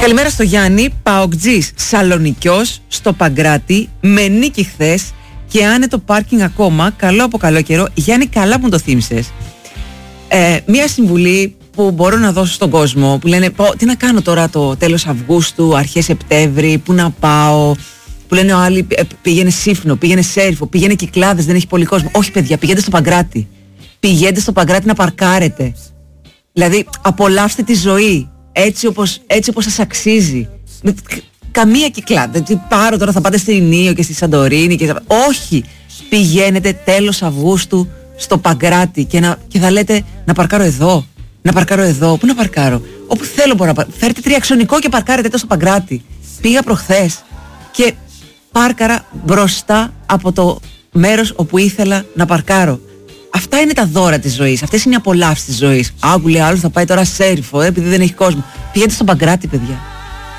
Καλημέρα στο Γιάννη, Παοκτζής Σαλονικιός στο Παγκράτη, με νίκη χθες και άνετο πάρκινγκ ακόμα, καλό από καλό καιρό. Γιάννη, καλά που μου το θύμισες. Μία συμβουλή που μπορώ να δώσω στον κόσμο, που λένε τι να κάνω τώρα το τέλος Αυγούστου, αρχές Σεπτέμβρη, πού να πάω, που λένε ο άλλοι πήγαινε Σύφνο, πήγαινε Σέρφο, πήγαινε Κυκλάδες, δεν έχει πολύ κόσμο. Όχι παιδιά, πηγαίνετε στο Παγκράτη. Πηγαίνετε στο Παγκράτη να παρκάρετε. Δηλαδή απολαύστε τη ζωή έτσι όπως σας αξίζει. Καμία Κυκλάδα. Δεν πάρω τώρα, θα πάτε στην Ινίο και στη Σαντορίνη όχι, πηγαίνετε τέλος Αυγούστου στο Παγκράτη και θα λέτε να παρκάρω εδώ, να παρκάρω εδώ. Πού να παρκάρω? Όπου θέλω μπορώ να παρκάρω. Φέρτε τριαξονικό και παρκάρετε εδώ στο Παγκράτη. Πήγα προχθές και πάρκαρα μπροστά από το μέρος όπου ήθελα να παρκάρω. Αυτά είναι τα δώρα της ζωής. Αυτές είναι οι απολαύσεις της ζωής. Άκου λέει άλλος θα πάει τώρα Σέρφο επειδή δεν έχει κόσμο. Πηγαίνετε στο Παγκράτη παιδιά.